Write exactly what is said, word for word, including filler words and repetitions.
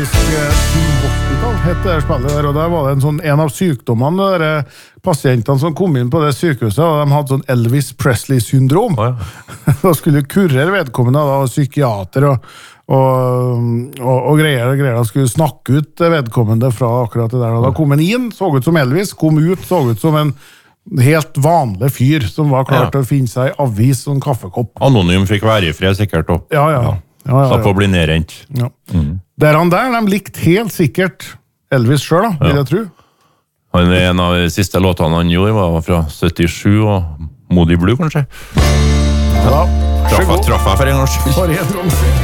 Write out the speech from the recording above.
Hospital hette det spillet der, og der var det en, sånn, en av sykdommene, der pasientene som kom inn på det sykehuset, og de hadde sånn Elvis Presley-syndrom. Oh, ja. Da skulle kurere vedkommende, da, psykiater og, og, og, og greier, greier, da skulle snakke ut vedkommende fra akkurat det der. Og da kom han inn, så ut som Elvis, kom ut, så ut som en helt vanlig fyr som var klar til ja. Å finne seg avis og en kaffekopp. Anonym fikk være i fred, sikkert. Og, ja, ja. ja. Ja, ja, ja. Slapp å bli nedrent. Ja. Mm. Der han der, de likte helt sikkert Elvis selv, da, vil ja. Jeg tro. Han, en av de siste låtene han gjorde var fra syttisju, og Moody Blue, kanskje? Ja da. Traff jeg for en gang skyld. Bare helt